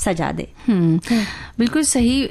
सजा दे। बिल्कुल सही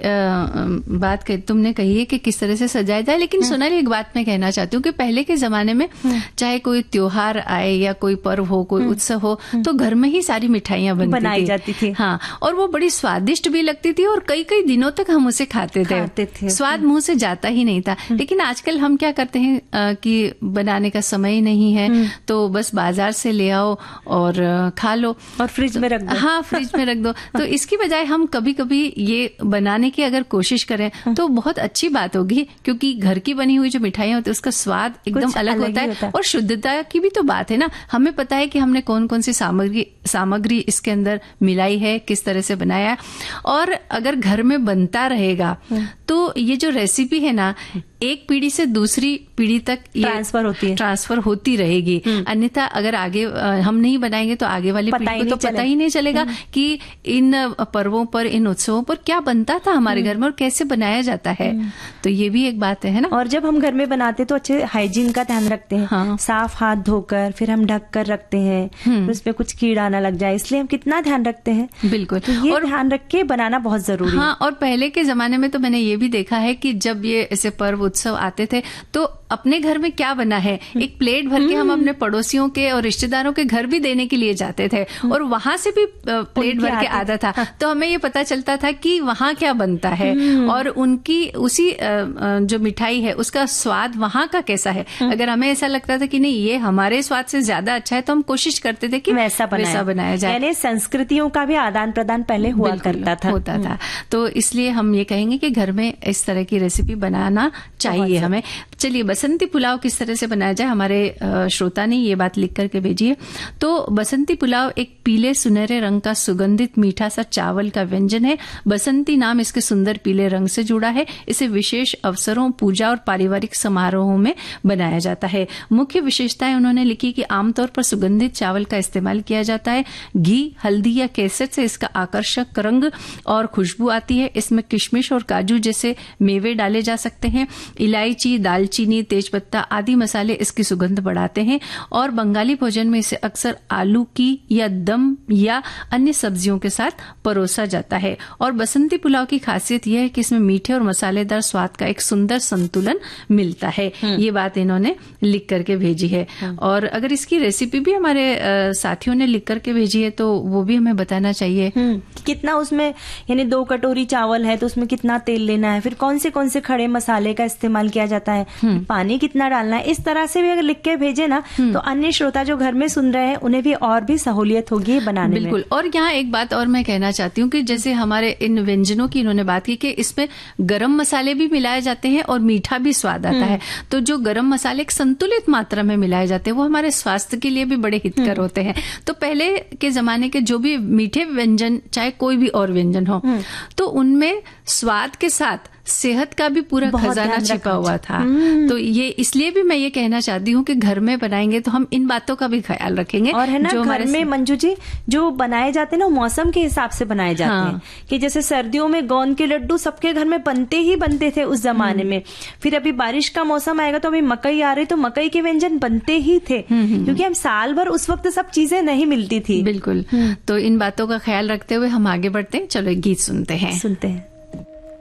बात तुमने कही है कि किस तरह से सजाया जाए। लेकिन सोनाली, एक बात मैं कहना चाहती हूँ कि पहले के जमाने में चाहे कोई त्योहार आए या कोई पर्व हो, कोई उत्सव हो, तो घर में ही सारी मिठाइयां बनाई जाती थी। हाँ, और वो बड़ी स्वादिष्ट भी लगती थी और कई कई दिनों तक हम उसे खाते थे। स्वाद मुंह से जाता ही नहीं था। लेकिन आजकल हम क्या करते हैं कि बनाने का समय नहीं है, तो बस बाजार से ले आओ और खा लो और फ्रिज में रख दो। हाँ, फ्रिज में रख दो। तो इसकी बजाय हम कभी कभी ये बनाने की अगर कोशिश करें तो बहुत अच्छी बात होगी, क्योंकि घर की बनी हुई जो मिठाइयां होती है उसका स्वाद एकदम अलग होता है। और शुद्धता की भी तो बात है ना, हमें पता है कि हमने कौन कौन सी सामग्री इसके अंदर मिलाई है, किस तरह से बनाया है। और अगर घर में बनता रहेगा तो ये जो रेसिपी है ना, एक पीढ़ी से दूसरी पीढ़ी तक ट्रांसफर होती रहेगी। अन्यथा अगर आगे हम नहीं बनाएंगे तो आगे वाली पीढ़ी को तो पता ही नहीं चलेगा कि इन पर्वों पर, इन उत्सवों पर क्या बनता था हमारे घर में और कैसे बनाया जाता है। तो ये भी एक बात है ना। और जब हम घर में बनाते तो अच्छे हाइजीन का ध्यान रखते हैं। हाँ। साफ हाथ धोकर फिर हम ढक कर रखते हैं, उसमें कुछ कीड़ा ना लग जाए, इसलिए हम कितना ध्यान रखते हैं। बिल्कुल, तो ये और ध्यान रख के बनाना बहुत जरूरी है। हाँ, और पहले के जमाने में तो मैंने ये भी देखा है कि जब ये ऐसे पर्व उत्सव आते थे तो अपने घर में क्या बना है, एक प्लेट भर के हम अपने पड़ोसियों के और रिश्तेदारों के घर भी देने के लिए जाते थे और वहां से भी प्लेट भर के आता था। तो हमें ये पता चलता था कि वहां क्या बनता है और उनकी उसी जो मिठाई है उसका स्वाद वहां का कैसा है। अगर हमें ऐसा लगता था कि नहीं, ये हमारे स्वाद से ज्यादा अच्छा है, तो हम कोशिश करते थे कि वैसा बनाया जाए। यानी संस्कृतियों का भी आदान प्रदान पहले होता था। तो इसलिए हम ये कहेंगे कि घर में इस तरह की रेसिपी बनाना चाहिए हमें। चलिए, बसंती पुलाव किस तरह से बनाया जाए, हमारे श्रोता ने ये बात लिख करके भेजी है। तो बसंती पुलाव एक पीले सुनहरे रंग का सुगंधित मीठा सा चावल का व्यंजन है। बसंती नाम इसके सुंदर पीले रंग से जुड़ा है। इसे विशेष अवसरों, पूजा और पारिवारिक समारोहों में बनाया जाता है। मुख्य विशेषताएं उन्होंने लिखी कि आमतौर पर सुगंधित चावल का इस्तेमाल किया जाता है। घी, हल्दी या केसर से इसका आकर्षक रंग और खुशबू आती है। इसमें किशमिश और काजू जैसे मेवे डाले जा सकते हैं। इलायची, दालचीनी, तेजपत्ता आदि मसाले इसकी सुगंध बढ़ाते हैं और बंगाली भोजन में इसे अक्सर आलू की या दम या अन्य सब्जियों के साथ परोसा जाता है। और बसंती पुलाव की खासियत यह है कि इसमें मीठे और मसालेदार स्वाद का एक सुंदर संतुलन मिलता है। ये बात इन्होंने लिख करके भेजी है। और अगर इसकी रेसिपी भी हमारे साथियों ने लिख करके भेजी है तो वो भी हमें बताना चाहिए। कितना उसमें, यानी 2 कटोरी चावल है तो उसमें कितना तेल लेना है, फिर कौन से खड़े मसाले का इस्तेमाल किया जाता है, पानी कितना डालना है, इस तरह से भी अगर लिख के भेजे ना तो अन्य श्रोता जो घर में सुन रहे हैं उन्हें भी और भी सहूलियत होगी बनाने में। बिल्कुल। और यहाँ एक बात और मैं कहना चाहती हूँ कि जैसे हमारे इन व्यंजनों की इन्होंने बात की कि इसमें गरम मसाले भी मिलाए जाते हैं और मीठा भी स्वाद आता है। तो जो गरम मसाले एक संतुलित मात्रा में मिलाए जाते हैं वो हमारे स्वास्थ्य के लिए भी बड़े हितकर होते हैं। तो पहले के जमाने के जो भी मीठे व्यंजन, चाहे कोई भी और व्यंजन हो, तो उनमें स्वाद के साथ सेहत का भी पूरा खजाना छिपा हुआ था। तो ये इसलिए भी मैं ये कहना चाहती हूँ कि घर में बनाएंगे तो हम इन बातों का भी ख्याल रखेंगे। और है ना, जो घर में मंजू जी जो बनाए जाते हैं ना, मौसम के हिसाब से बनाए जाते हैं। कि जैसे सर्दियों में गोंद के लड्डू सबके घर में बनते थे उस जमाने में। फिर अभी बारिश का मौसम आएगा तो अभी मकई आ रही, तो मकई के व्यंजन बनते ही थे, क्योंकि हम साल भर उस वक्त सब चीजें नहीं मिलती थी। बिल्कुल। तो इन बातों का ख्याल रखते हुए हम आगे बढ़ते हैं। चलो एक गीत सुनते हैं।